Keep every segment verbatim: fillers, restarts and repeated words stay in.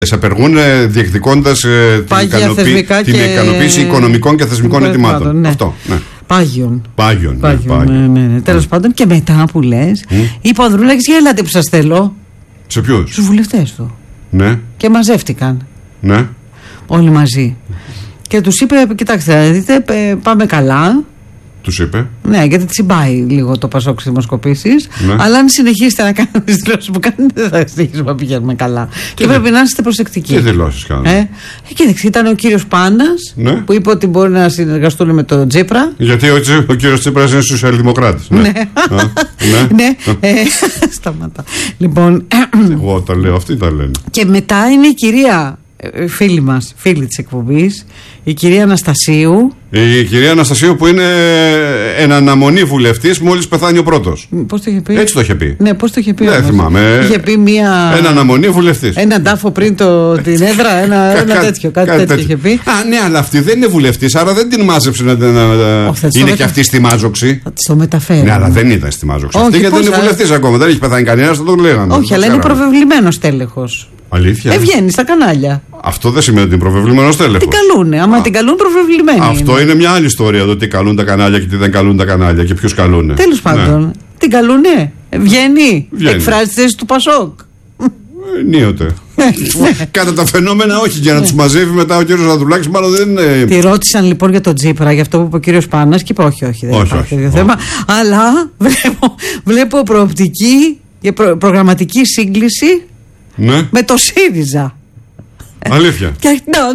απεργούν διεκδικώντας την, ικανοποίη, την και... ικανοποίηση οικονομικών και θεσμικών αιτημάτων. Ναι. Αυτό, ναι. Πάγιον. Πάγιον, ναι, Πάγιον, πάγιον. ναι, ναι, ναι. Τέλος mm. πάντων, και μετά που λες, mm. είπε ο Ανδρουλάκης, για έλατε που σας θέλω. Σε ποιους? Στους βουλευτές του. Ναι. Και μαζεύτηκαν. Ναι. Όλοι μαζί. Και τους είπε, κοιτάξτε, δείτε, πάμε καλά. Τους είπε. Ναι, γιατί τσιμπάει λίγο το Πασόκ στις δημοσκοπήσεις. Ναι. Αλλά αν συνεχίσετε να κάνετε τις δηλώσεις που κάνετε, δεν θα συνεχίσουμε να πηγαίνουμε καλά. Και, και πρέπει δε... να είστε προσεκτικοί. Τι δηλώσεις κάνετε? Ε, κοίταξε, ήταν ο κύριος Πάνας, ναι, που είπε ότι μπορεί να συνεργαστούν με τον Τσίπρα. Γιατί ο, ο κύριος Τσίπρας είναι σοσιαλδημοκράτης. Ναι. Ναι. Α, ναι. ναι. ε, σταματά. Λοιπόν. Εγώ τα λέω, αυτοί τα λένε. Και μετά είναι η κυρία, φίλη μας, φίλη της εκπομπής, η κυρία Αναστασίου. Η κυρία Αναστασίου που είναι εν αναμονή βουλευτής μόλις πεθάνει ο πρώτος. Πώς το είχε πει? Έτσι το είχε πει. Ναι, πώς το είχε πει? Δεν θυμάμαι. Είχε πει μία. Εν αναμονή βουλευτής. Ένα τάφο πριν το, την έδρα, ένα, ένα τέτοιο. Κάτι, κάτι τέτοιο είχε πει. Α, ναι, αλλά αυτή δεν είναι βουλευτής, άρα δεν την μάζεψε να. να oh, είναι μετα... και αυτή στη μάζοξη. Θα τη το μεταφέρει. Ναι, αλλά δεν ήταν στη μάζοξη. Αυτή γιατί δεν είναι βουλευτής ακόμα. Δεν έχει πεθάνει κανένας, θα το λέγανε. Όχι, αλλά είναι προβεβλημένος τέλεχος. Αλήθεια. Ε, βγαίνει στα κανάλια. Αυτό δεν σημαίνει ότι είναι προβεβλημένος τέλεχος. Την καλούνε. Άμα Α. την καλούν, προβεβλημένοι. Αυτό είναι. είναι μια άλλη ιστορία. Το τι καλούν τα κανάλια και τι δεν καλούν τα κανάλια και ποιους καλούνε. Τέλος πάντων. Ναι. Την καλούνε. Βγαίνει. Βγαίνει. Εκφράζει τη θέση του Πασόκ. Ενίοτε. Κατά τα φαινόμενα, όχι. Για να τους μαζεύει μετά ο κύριος Ανδρουλάκης, μάλλον δεν είναι. Τη ρώτησαν λοιπόν για τον Τσίπρα, για αυτό που είπε ο κύριος Πάνας, και είπε: Όχι, όχι, δεν όχι, υπάρχει όχι, όχι. θέμα. Αλλά βλέπω, βλέπω προοπτική και προ, προγραμματική σύγκληση. Ναι. Με το ΣΥΡΙΖΑ. Αλήθεια. Και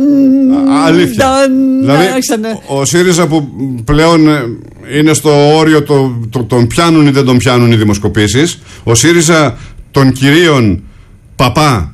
αλήθεια. Δηλαδή, ο ΣΥΡΙΖΑ που πλέον είναι στο όριο το, το, τον πιάνουν ή δεν τον πιάνουν οι δημοσκοπήσεις. Ο ΣΥΡΙΖΑ των κυρίων Παπά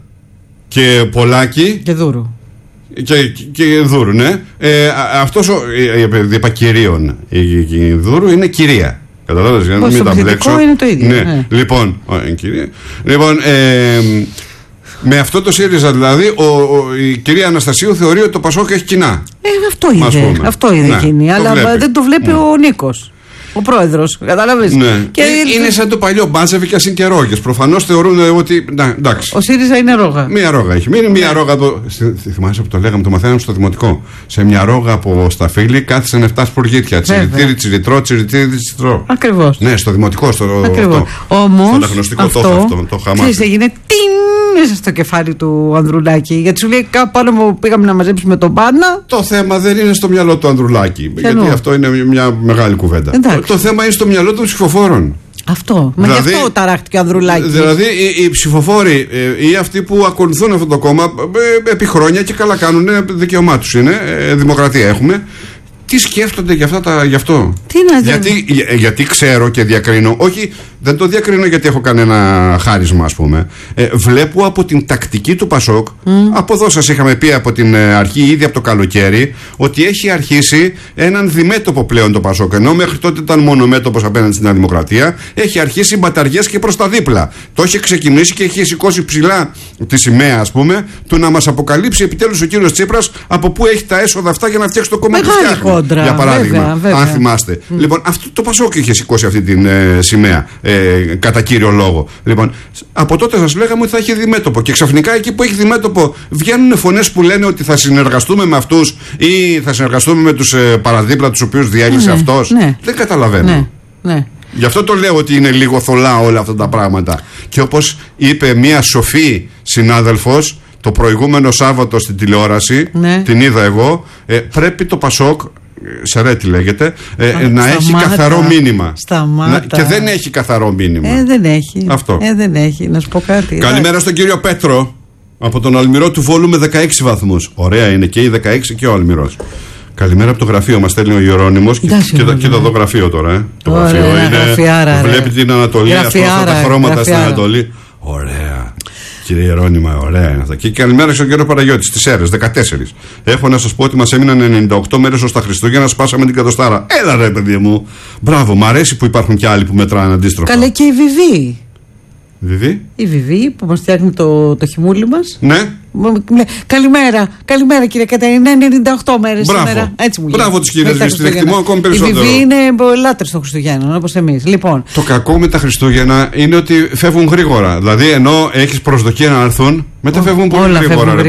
και Πολάκη και Δούρου. Και, και, και Δούρου, ναι. Ε, αυτός ο. Ε, είπα κυρίων. Η, η Δούρου είναι κυρία. Καταλάβεις, για να μην τα μπλέξω. Είναι το ίδιο. Ναι. Ναι. Λοιπόν, ο, κυρία. Λοιπόν, ε, με αυτό το ΣΥΡΙΖΑ δηλαδή, ο, ο, η κυρία Αναστασίου θεωρεί ότι το Πασόκ έχει κοινά. Ε, αυτό είδε. Αυτό είδε, ναι, εκείνη. Αλλά βλέπει. Δεν το βλέπει mm. ο Νίκος. Ο πρόεδρος, κατάλαβες. Ναι. Και ε, είναι σαν το παλιό μπάζεβι και ασυγκερόγες. Προφανώς θεωρούν ότι. Να, εντάξει. Ο ΣΥΡΙΖΑ είναι ρόγα. Μία ρόγα έχει μείνει. Μία ρόγα. Το... Θυμάσαι που το λέγαμε, το μαθαίναμε στο δημοτικό. Σε μια ρόγα από Σταφύλη κάθισαν εφτά σπουργίτια. Τσιριτήρι, τσιριτρό, τσιριτήρι, τσιριτρό. Ακριβώς. Ναι, στο δημοτικό. Στο Όμως. Στο αναγνωστικό αυτό, το αυτό. Το χαμάκι. Ξέρεις, έγινε τιν μέσα στο κεφάλι του Ανδρουλάκη. Γιατί σου λέει κάπου πάνω μου πήγαμε να μαζέψουμε τον Πάνα. Το θέμα δεν είναι στο μυαλό του Ανδρουλάκη. Γιατί αυτό είναι μια μεγάλη κουβέντα. Το θέμα είναι στο μυαλό των ψηφοφόρων. Αυτό. Μα δηλαδή, γι' αυτό ταράχτηκε ο Ανδρουλάκης. Δηλαδή οι, οι ψηφοφόροι ή αυτοί που ακολουθούν αυτό το κόμμα επί χρόνια και καλά κάνουν, δικαίωμά τους είναι, δημοκρατία έχουμε. Τι σκέφτονται για, αυτά τα, για αυτό? Τι να γιατί, για, γιατί ξέρω και διακρίνω. Όχι, δεν το διακρίνω γιατί έχω κανένα χάρισμα, ας πούμε. Ε, βλέπω από την τακτική του Πασόκ, mm. από εδώ σας είχαμε πει από την αρχή, ήδη από το καλοκαίρι, ότι έχει αρχίσει έναν διμέτωπο πλέον το Πασόκ. Ενώ μέχρι τότε ήταν μονομέτωπος απέναντι στην Δημοκρατία, έχει αρχίσει μπαταριές και προς τα δίπλα. Το έχει ξεκινήσει και έχει σηκώσει ψηλά τη σημαία, ας πούμε, του να μας αποκαλύψει επιτέλους ο κύριος Τσίπρας από πού έχει τα έσοδα αυτά για να φτιάξει το κόμμα που φτιάχνει. Για παράδειγμα, βέβαια, βέβαια. αν θυμάστε. Mm. Λοιπόν, αυτό το Πασόκ είχε σηκώσει αυτή την ε, σημαία, ε, κατά κύριο λόγο. Λοιπόν, από τότε σας λέγαμε ότι θα έχει διμέτωπο. Και ξαφνικά εκεί που έχει διμέτωπο βγαίνουν φωνές που λένε ότι θα συνεργαστούμε με αυτούς ή θα συνεργαστούμε με τους ε, παραδίπλα τους οποίους διέλυσε ναι, αυτός. Ναι. Δεν καταλαβαίνω. Ναι, ναι. Γι' αυτό το λέω ότι είναι λίγο θολά όλα αυτά τα πράγματα. Και όπως είπε μία σοφή συνάδελφος το προηγούμενο Σάββατο στην τηλεόραση, ναι, την είδα εγώ, ε, πρέπει το Πασόκ, Σερέτη λέγεται, ε, Α, να σταμάτα, έχει καθαρό μήνυμα. Σταμάτα. Και δεν έχει καθαρό μήνυμα. Ε, δεν έχει. Αυτό. Ε, δεν έχει. Να σου πω κάτι. Καλημέρα στον κύριο Πέτρο από τον Αλμυρό του Βόλου με δεκαέξι βαθμούς. Ωραία είναι και οι δεκαέξι και ο Αλμυρός. Καλημέρα από το γραφείο μας στέλνει ο Ιερώνυμος. Και, και, και το εδώ γραφείο τώρα. Ε. Το Ωραία, γραφείο είναι. Γραφιάρα, βλέπει την Ανατολή, αυτά τα χρώματα γραφιάρα. Στην Ανατολή. Ωραία. Κύριε Ιερώνυμα, ωραία είναι αυτά. Και καλημέρα στον κύριο Παναγιώτη στις Σέρρες, δεκατέσσερα. Έχω να σας πω ότι μας έμειναν ενενήντα οκτώ μέρες ως τα Χριστούγεννα, σπάσαμε την κατοστάρα. Έλα ρε παιδί μου. Μπράβο, μ' αρέσει που υπάρχουν και άλλοι που μετράνε αντίστροφα. Καλέ και η Βιβί. Βιβί. Η Βιβί που μας φτιάχνει το, το χυμούλι μας. Ναι. Καλημέρα, καλημέρα κύριε Κατερίνα. ενενήντα οκτώ μέρες σήμερα. Έτσι μου λέει. Μπράβο τις κυρίες, την εκτιμώ ακόμη περισσότερο. Η Βιβί είναι λάτρες των Χριστουγέννων, όπως εμείς. Λοιπόν. Το κακό με τα Χριστούγεννα είναι ότι φεύγουν γρήγορα. Δηλαδή ενώ έχεις προσδοκία να έρθουν, μετά φεύγουν πολύ γρήγορα.